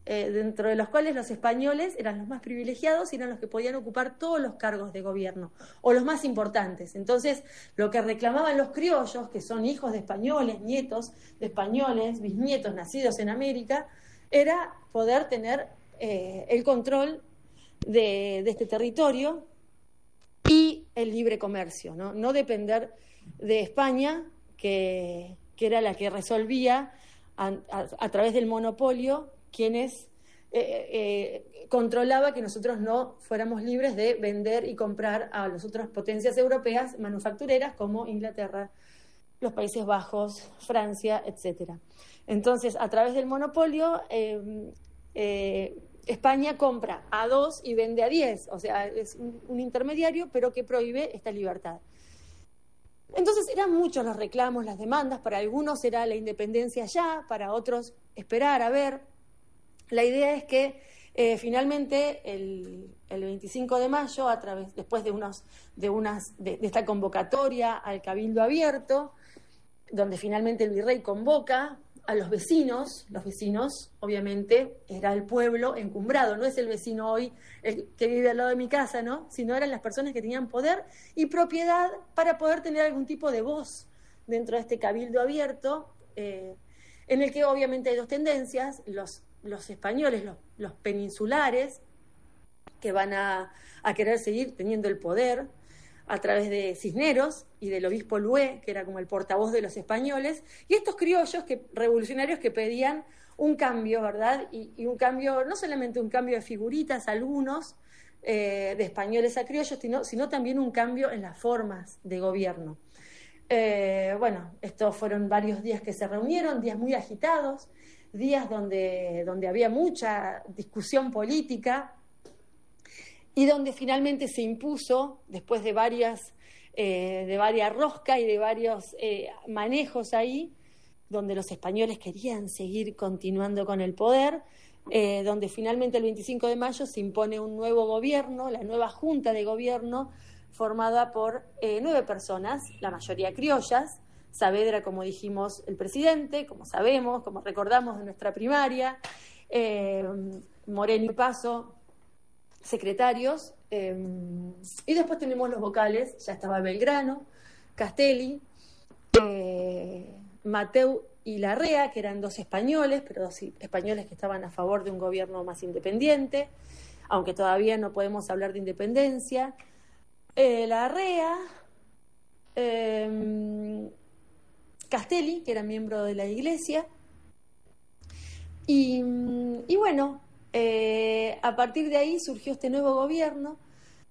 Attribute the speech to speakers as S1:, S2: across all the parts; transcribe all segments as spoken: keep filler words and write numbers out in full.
S1: eh, dentro de los cuales los españoles eran los más privilegiados y eran los que podían ocupar todos los cargos de gobierno, o los más importantes. Entonces, lo que reclamaban los criollos, que son hijos de españoles, nietos de españoles, bisnietos nacidos en América, era poder tener eh, el control de, de este territorio y el libre comercio, ¿no? No depender de España, que, que era la que resolvía a, a, a través del monopolio quienes eh, eh, controlaba que nosotros no fuéramos libres de vender y comprar a las otras potencias europeas manufactureras como Inglaterra, los Países Bajos, Francia, etcétera. Entonces, a través del monopolio, eh, eh, España compra a dos y vende a diez, o sea, es un, un intermediario, pero que prohíbe esta libertad. Entonces, eran muchos los reclamos, las demandas, para algunos era la independencia ya, para otros esperar a ver. La idea es que eh, finalmente el, el veinticinco de mayo, a través, después de, unos, de, unas, de, de esta convocatoria al Cabildo Abierto, donde finalmente el virrey convoca a los vecinos, los vecinos, obviamente, era el pueblo encumbrado, no es el vecino hoy el que vive al lado de mi casa, ¿no? Sino eran las personas que tenían poder y propiedad para poder tener algún tipo de voz dentro de este cabildo abierto, eh, en el que obviamente hay dos tendencias, los, los españoles, los, los peninsulares, que van a, a querer seguir teniendo el poder a través de Cisneros y del obispo Lué, que era como el portavoz de los españoles, y estos criollos que, revolucionarios que pedían un cambio, ¿verdad? Y, y un cambio, no solamente un cambio de figuritas, algunos, eh, de españoles a criollos, sino, sino también un cambio en las formas de gobierno. Eh, bueno, estos fueron varios días que se reunieron, días muy agitados, días donde, donde había mucha discusión política, y donde finalmente se impuso, después de varias, eh, de varias roscas y de varios eh, manejos ahí, donde los españoles querían seguir continuando con el poder, eh, donde finalmente el veinticinco de mayo se impone un nuevo gobierno, la nueva junta de gobierno, formada por eh, nueve personas, la mayoría criollas. Saavedra, como dijimos, el presidente, como sabemos, como recordamos de nuestra primaria, eh, Moreno y Paso, secretarios, eh, y después tenemos los vocales, ya estaba Belgrano, Castelli, eh, Mateu y Larrea, que eran dos españoles, pero dos españoles que estaban a favor de un gobierno más independiente, aunque todavía no podemos hablar de independencia. Eh, Larrea, eh, Castelli, que era miembro de la Iglesia, y, y bueno, Eh, a partir de ahí surgió este nuevo gobierno,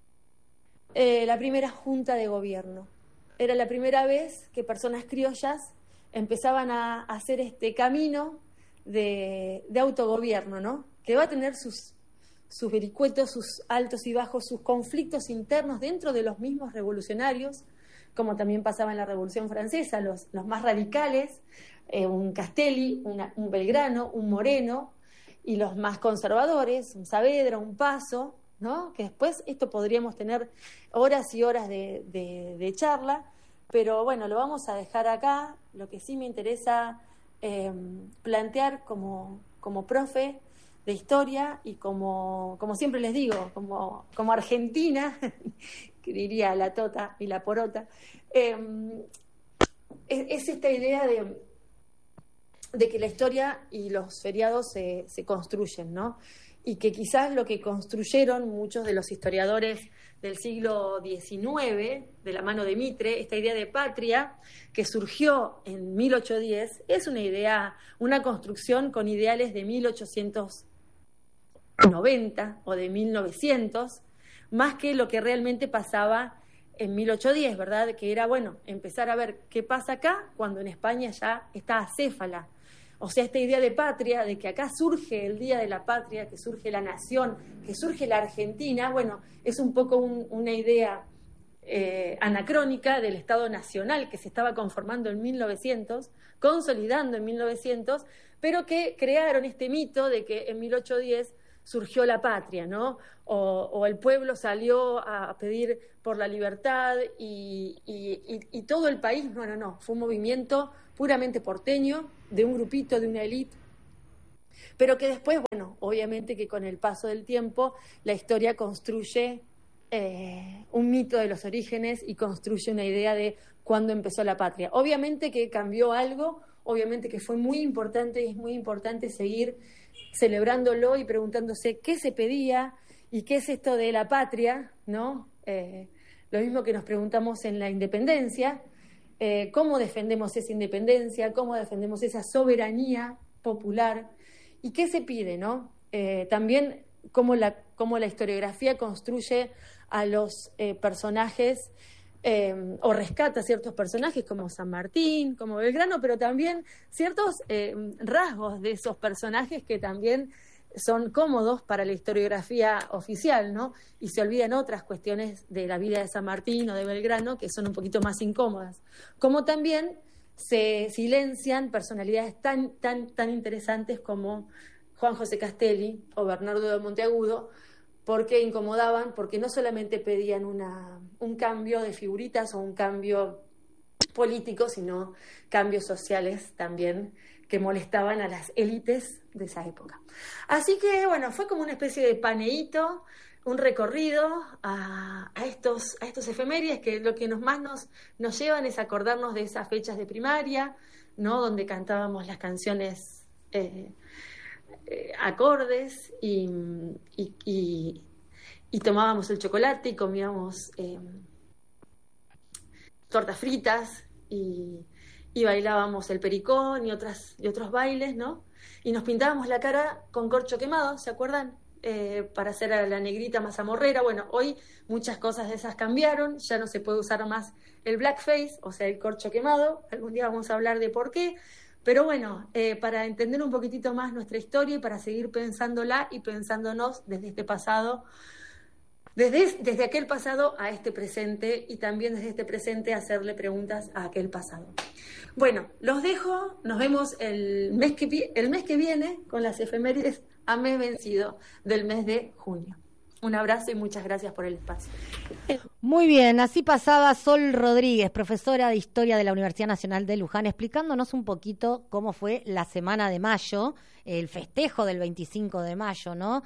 S1: eh, la primera junta de gobierno. Era la primera vez que personas criollas empezaban a, a hacer este camino de, de autogobierno, ¿no? Que va a tener sus, sus vericuetos, sus altos y bajos, sus conflictos internos dentro de los mismos revolucionarios, como también pasaba en la Revolución Francesa, los, los más radicales, eh, un Castelli, una, un Belgrano, un Moreno, y los más conservadores, un Saavedra, un Paso, ¿no? Que después esto podríamos tener horas y horas de, de, de charla, pero bueno, lo vamos a dejar acá. Lo que sí me interesa eh, plantear como, como profe de historia y como, como siempre les digo, como, como argentina, que diría la tota y la porota, eh, es, es esta idea de... de que la historia y los feriados se, se construyen, ¿no? Y que quizás lo que construyeron muchos de los historiadores del siglo diecinueve, de la mano de Mitre, esta idea de patria que surgió en mil ochocientos diez, es una idea, una construcción con ideales de mil ochocientos noventa o de mil novecientos, más que lo que realmente pasaba en mil ochocientos diez, ¿verdad? Que era, bueno, empezar a ver qué pasa acá cuando en España ya está acéfala. O sea, esta idea de patria, de que acá surge el Día de la Patria, que surge la nación, que surge la Argentina, bueno, es un poco un, una idea eh, anacrónica del Estado Nacional que se estaba conformando en mil novecientos, consolidando en mil novecientos, pero que crearon este mito de que en mil ochocientos diez surgió la patria, ¿no? O, o el pueblo salió a pedir por la libertad y, y, y, y todo el país, no, no, no, fue un movimiento puramente porteño, de un grupito, de una élite, pero que después, bueno, obviamente que con el paso del tiempo la historia construye eh, un mito de los orígenes y construye una idea de cuándo empezó la patria. Obviamente que cambió algo, obviamente que fue muy importante y es muy importante seguir celebrándolo y preguntándose qué se pedía y qué es esto de la patria, ¿no? Eh, lo mismo que nos preguntamos en la independencia, eh, cómo defendemos esa independencia, cómo defendemos esa soberanía popular y qué se pide, ¿no? Eh, también cómo la, cómo la historiografía construye a los eh, personajes eh, o rescata ciertos personajes como San Martín, como Belgrano, pero también ciertos eh, rasgos de esos personajes que también son cómodos para la historiografía oficial, ¿no? Y se olvidan otras cuestiones de la vida de San Martín o de Belgrano que son un poquito más incómodas. Como también se silencian personalidades tan, tan, tan interesantes como Juan José Castelli o Bernardo de Monteagudo, porque incomodaban, porque no solamente pedían una, un cambio de figuritas o un cambio político, sino cambios sociales también que molestaban a las élites de esa época. Así que, bueno, fue como una especie de paneíto, un recorrido a, a, estos, a estos efemérides que lo que nos más nos, nos llevan es acordarnos de esas fechas de primaria, ¿no? Donde cantábamos las canciones eh, eh, acordes y, y, y, y tomábamos el chocolate y comíamos eh, tortas fritas y, y bailábamos el pericón y, otras, y otros bailes, ¿no? Y nos pintábamos la cara con corcho quemado, ¿se acuerdan? Eh, para hacer a la negrita mazamorrera. Bueno, hoy muchas cosas de esas cambiaron, ya no se puede usar más el blackface, o sea, el corcho quemado. Algún día vamos a hablar de por qué. Pero bueno, eh, para entender un poquitito más nuestra historia y para seguir pensándola y pensándonos desde este pasado, desde, desde aquel pasado a este presente y también desde este presente hacerle preguntas a aquel pasado. Bueno, los dejo, nos vemos el mes que, el mes que viene con las efemérides a mes vencido del mes de junio. Un abrazo y muchas gracias por el espacio.
S2: Muy bien, así pasaba Sol Rodríguez, profesora de Historia de la Universidad Nacional de Luján, explicándonos un poquito cómo fue la semana de mayo, el festejo del veinticinco de mayo, ¿no?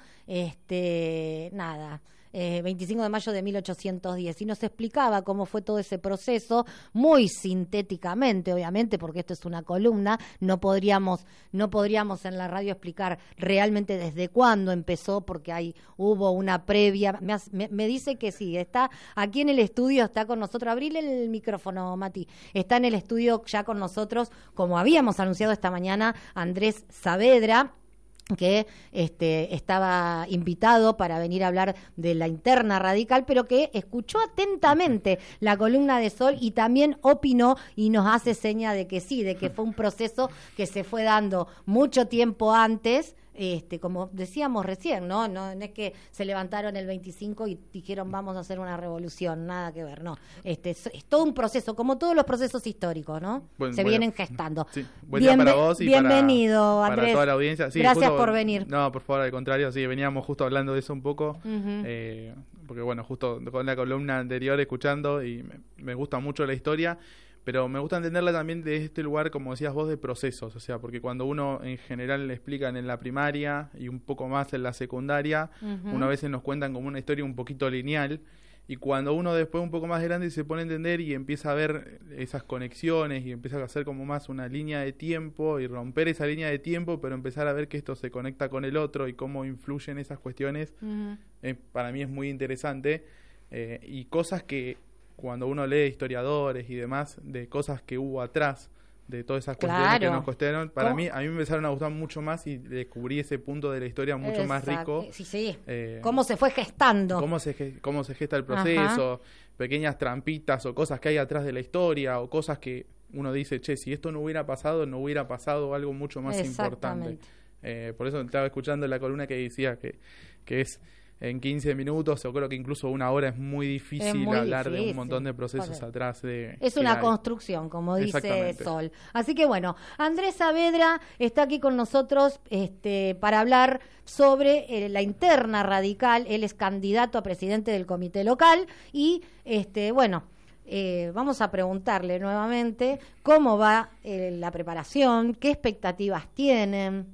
S2: Este, nada... Eh, veinticinco de mayo de mil ochocientos diez, y nos explicaba cómo fue todo ese proceso, muy sintéticamente, obviamente, porque esto es una columna, no podríamos, no podríamos en la radio explicar realmente desde cuándo empezó, porque hay, hubo una previa, me, me, me dice que sí, está aquí en el estudio, está con nosotros, abrile el micrófono, Mati, está en el estudio ya con nosotros, como habíamos anunciado esta mañana, Andrés Saavedra, que este, estaba invitado para venir a hablar de la interna radical, pero que escuchó atentamente la columna de Sol y también opinó y nos hace seña de que sí, de que fue un proceso que se fue dando mucho tiempo antes. Este, como decíamos recién, ¿no? No, no es que se levantaron el veinticinco y dijeron vamos a hacer una revolución, nada que ver, no. Este, es, es todo un proceso, como todos los procesos históricos, ¿no?
S3: Buen,
S2: se
S3: bueno,
S2: vienen gestando.
S3: Sí, buen día para vos y
S2: bienvenido,
S3: para,
S2: Andrés.
S3: para toda la audiencia. Sí,
S2: gracias
S3: justo,
S2: por venir.
S3: No, por favor, al contrario, sí, veníamos justo hablando de eso un poco, uh-huh. eh, porque bueno, justo con la columna anterior escuchando y me, me gusta mucho la historia. Pero me gusta entenderla también de este lugar, como decías vos, de procesos, o sea, porque cuando uno en general le explican en la primaria y un poco más en la secundaria, uh-huh. una vez nos cuentan como una historia un poquito lineal, y cuando uno después un poco más grande se pone a entender y empieza a ver esas conexiones y empieza a hacer como más una línea de tiempo y romper esa línea de tiempo, pero empezar a ver que esto se conecta con el otro y cómo influyen esas cuestiones, uh-huh. eh, para mí es muy interesante, eh, y cosas que cuando uno lee historiadores y demás, de cosas que hubo atrás, de todas esas cuestiones claro. que nos costaron, para ¿Cómo? mí, a mí me empezaron a gustar mucho más y descubrí ese punto de la historia mucho Exacto. más rico.
S2: Sí, sí. Eh, cómo se fue gestando.
S3: Cómo se, cómo se gesta el proceso, Ajá. pequeñas trampitas o cosas que hay atrás de la historia, o cosas que uno dice, che, si esto no hubiera pasado, no hubiera pasado algo mucho más importante. Eh, por eso estaba escuchando la columna que decía que, que es... en quince minutos, o creo que incluso una hora es muy difícil es muy hablar difícil. de un montón de procesos Correcto. atrás de...
S2: Es una construcción, como dice Sol. Así que bueno, Andrés Saavedra está aquí con nosotros este, para hablar sobre eh, la interna radical. Él es candidato a presidente del comité local y, este, bueno... Eh, vamos a preguntarle nuevamente cómo va eh, la preparación, qué expectativas tienen.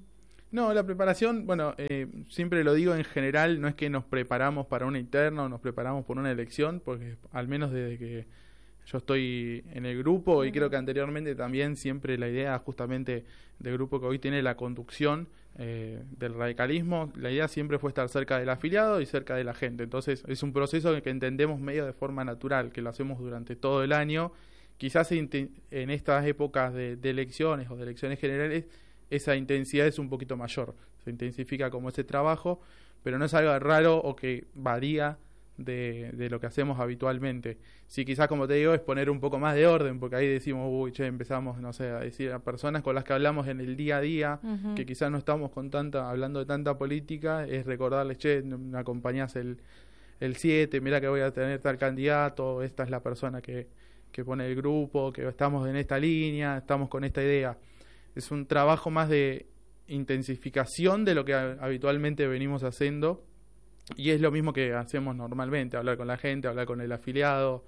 S3: No, la preparación, bueno, eh, siempre lo digo en general, no es que nos preparamos para una interna o nos preparamos por una elección, porque al menos desde que yo estoy en el grupo, y creo que anteriormente también siempre la idea justamente del grupo que hoy tiene la conducción eh, del radicalismo, la idea siempre fue estar cerca del afiliado y cerca de la gente. Entonces es un proceso que entendemos medio de forma natural, que lo hacemos durante todo el año. Quizás en, en estas épocas de, de elecciones o de elecciones generales esa intensidad es un poquito mayor, se intensifica como ese trabajo, pero no es algo raro o que varía de, de lo que hacemos habitualmente. Sí, quizás, como te digo, es poner un poco más de orden, porque ahí decimos, uy, che, empezamos, no sé, a decir a personas con las que hablamos en el día a día, uh-huh. que quizás no estamos con tanta hablando de tanta política, es recordarles, che, me acompañás el el siete, mira que voy a tener tal candidato, esta es la persona que, que pone el grupo, que estamos en esta línea, estamos con esta idea. Es un trabajo más de intensificación de lo que habitualmente venimos haciendo, y es lo mismo que hacemos normalmente, hablar con la gente, hablar con el afiliado,